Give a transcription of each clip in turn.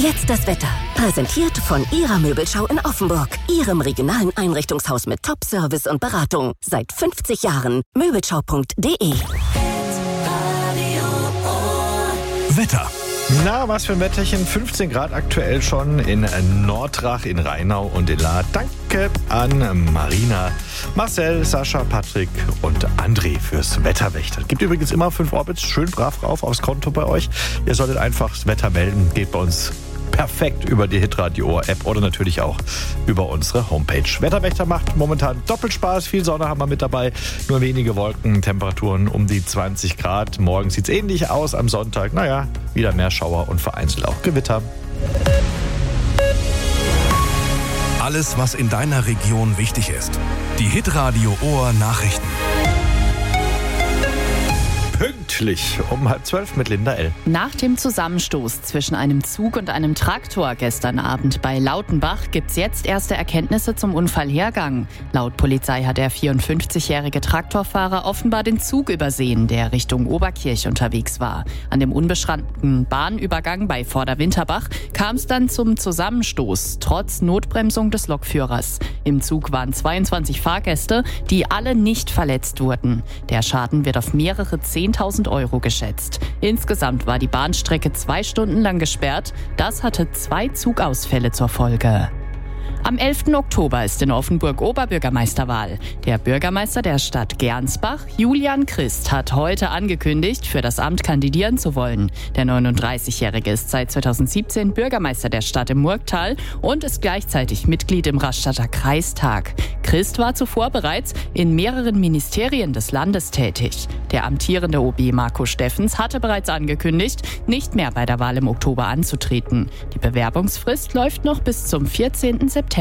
Jetzt das Wetter. Präsentiert von Ihrer Möbelschau in Offenburg. Ihrem regionalen Einrichtungshaus mit Top-Service und Beratung. Seit 50 Jahren. Möbelschau.de. Wetter. Na, was für ein Wetterchen. 15 Grad aktuell schon in Nordrach, in Rheinau und in Lahr. Danke an Marina, Marcel, Sascha, Patrick und André fürs Wetterwächter. Gibt übrigens immer 5 Orbits schön brav rauf aufs Konto bei euch. Ihr solltet einfach das Wetter melden. Geht bei uns perfekt über die Hitradio-App oder natürlich auch über unsere Homepage. Wetterwächter macht momentan doppelt Spaß. Viel Sonne haben wir mit dabei. Nur wenige Wolken, Temperaturen um die 20 Grad. Morgen sieht es ähnlich aus am Sonntag. Naja, wieder mehr Schauer und vereinzelt auch Gewitter. Alles, was in deiner Region wichtig ist. Die Hitradio Ohr Nachrichten. Pünktlich um 11:30 mit Linda L. Nach dem Zusammenstoß zwischen einem Zug und einem Traktor gestern Abend bei Lautenbach gibt es jetzt erste Erkenntnisse zum Unfallhergang. Laut Polizei hat der 54-jährige Traktorfahrer offenbar den Zug übersehen, der Richtung Oberkirch unterwegs war. An dem unbeschränten Bahnübergang bei Vorderwinterbach kam es dann zum Zusammenstoß, trotz Notbremsung des Lokführers. Im Zug waren 22 Fahrgäste, die alle nicht verletzt wurden. Der Schaden wird auf mehrere 10.000 Euro geschätzt. Insgesamt war die Bahnstrecke 2 Stunden lang gesperrt. Das hatte 2 Zugausfälle zur Folge. Am 11. Oktober ist in Offenburg Oberbürgermeisterwahl. Der Bürgermeister der Stadt Gernsbach, Julian Christ, hat heute angekündigt, für das Amt kandidieren zu wollen. Der 39-Jährige ist seit 2017 Bürgermeister der Stadt im Murgtal und ist gleichzeitig Mitglied im Rastatter Kreistag. Christ war zuvor bereits in mehreren Ministerien des Landes tätig. Der amtierende OB Marco Steffens hatte bereits angekündigt, nicht mehr bei der Wahl im Oktober anzutreten. Die Bewerbungsfrist läuft noch bis zum 14. September.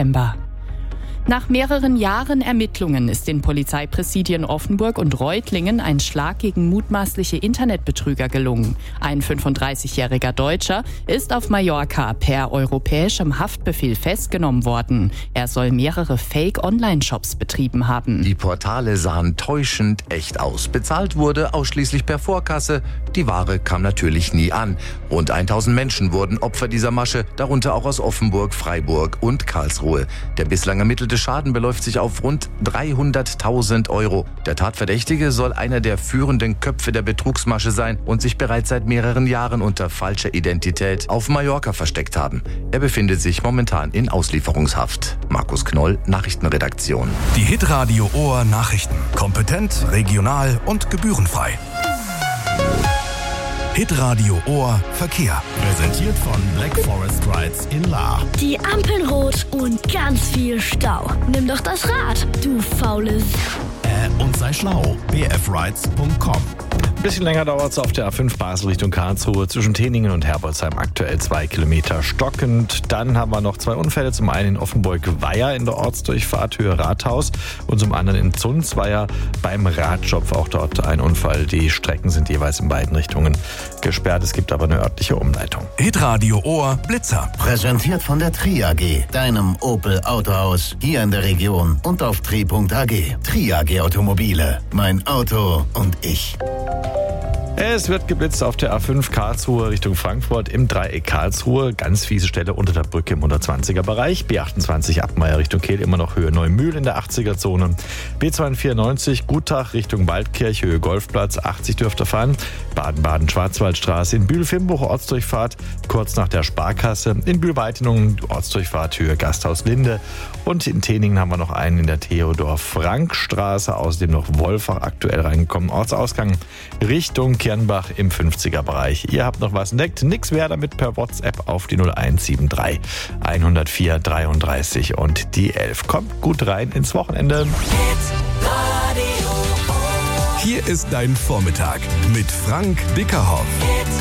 Nach mehreren Jahren Ermittlungen ist den Polizeipräsidien Offenburg und Reutlingen ein Schlag gegen mutmaßliche Internetbetrüger gelungen. Ein 35-jähriger Deutscher ist auf Mallorca per europäischem Haftbefehl festgenommen worden. Er soll mehrere Fake-Online-Shops betrieben haben. Die Portale sahen täuschend echt aus. Bezahlt wurde ausschließlich per Vorkasse. Die Ware kam natürlich nie an. Rund 1000 Menschen wurden Opfer dieser Masche, darunter auch aus Offenburg, Freiburg und Karlsruhe. Der bislang ermittelte Schaden beläuft sich auf rund 300.000 Euro. Der Tatverdächtige soll einer der führenden Köpfe der Betrugsmasche sein und sich bereits seit mehreren Jahren unter falscher Identität auf Mallorca versteckt haben. Er befindet sich momentan in Auslieferungshaft. Markus Knoll, Nachrichtenredaktion. Die Hitradio Ohr Nachrichten. Kompetent, regional und gebührenfrei. Hitradio Ohr Verkehr. Präsentiert von Black Forest Rides in Lahr. Die Ampeln rot und ganz viel Stau. Nimm doch das Rad, du faules. Und sei schlau. bfrides.com. Ein bisschen länger dauert es auf der A5 Basel Richtung Karlsruhe zwischen Teningen und Herbolzheim. Aktuell 2 Kilometer stockend. Dann haben wir noch 2 Unfälle. Zum einen in Offenburg-Weiher in der Ortsdurchfahrt Höhe Rathaus und zum anderen in Zunzweier beim Radschopf. Auch dort ein Unfall. Die Strecken sind jeweils in beiden Richtungen gesperrt. Es gibt aber eine örtliche Umleitung. Hitradio Ohr Blitzer. Präsentiert von der Tri AG, deinem Opel Autohaus hier in der Region und auf tri.ag. Tri AG Automobile. Mein Auto und ich. Es wird geblitzt auf der A5 Karlsruhe Richtung Frankfurt im Dreieck Karlsruhe. Ganz fiese Stelle unter der Brücke im 120er Bereich. B28 Abmeier Richtung Kehl immer noch Höhe Neumühl in der 80er Zone. B294 Gutach Richtung Waldkirch Höhe Golfplatz 80 dürfte fahren. Baden-Baden Schwarzwaldstraße in Bühl-Fimbuch Ortsdurchfahrt kurz nach der Sparkasse. In Bühl-Weitinungen Ortsdurchfahrt Höhe Gasthaus Linde. Und in Teningen haben wir noch einen in der Theodor-Frank-Straße. Außerdem noch Wolfach aktuell reingekommen. Ortsausgang Richtung Kirnbach im 50er Bereich. Ihr habt noch was entdeckt? Nix wäre damit per WhatsApp auf die 0173 104 33 und die 11. Kommt gut rein ins Wochenende. Hier ist dein Vormittag mit Frank Bickerhoff.